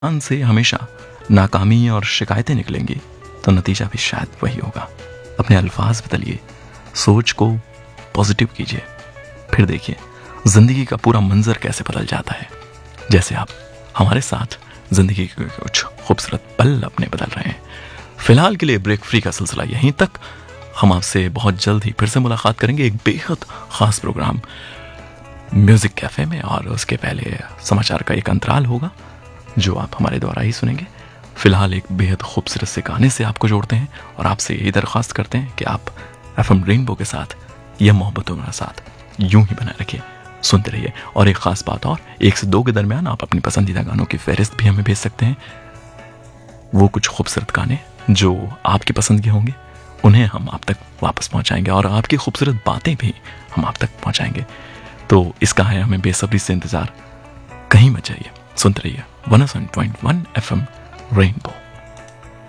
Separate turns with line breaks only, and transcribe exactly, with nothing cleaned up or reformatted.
इंसान से हमेशा नाकामी और शिकायतें निकलेंगी तो नतीजा भी शायद वही होगा। अपने अल्फाज बदलिए, सोच को पॉजिटिव कीजिए, फिर देखिए जिंदगी का पूरा मंजर कैसे बदल जाता है। जैसे आप हमारे साथ जिंदगी के कुछ खूबसूरत पल अपने बदल रहे हैं। फिलहाल के लिए ब्रेक फ्री का सिलसिला यहीं तक। हम आपसे बहुत जल्द ही फिर से मुलाकात करेंगे एक बेहद खास प्रोग्राम म्यूजिक कैफे में, और उसके पहले समाचार का एक अंतराल होगा जो आप हमारे द्वारा ही सुनेंगे। फिलहाल एक बेहद खूबसूरत से गाने से आपको जोड़ते हैं और आपसे यही दरख्वास्त करते हैं कि आप एफएम रेनबो के साथ यह मोहब्बतों के साथ यूं ही बनाए रखिए, सुनते रहिए। और एक खास बात और, एक से दो के दरमियान आप अपनी पसंदीदा गानों की फहरिस्त भी हमें भेज सकते हैं। वो कुछ खूबसूरत गाने जो आपकी पसंद के होंगे उन्हें हम आप तक वापस पहुंचाएंगे और आपकी खूबसूरत बातें भी हम आप तक पहुंचाएंगे। तो इसका है हमें बेसब्री से इंतजार। कहीं मत जाइए, सुनते रहिए one O seven point one FM rainbow.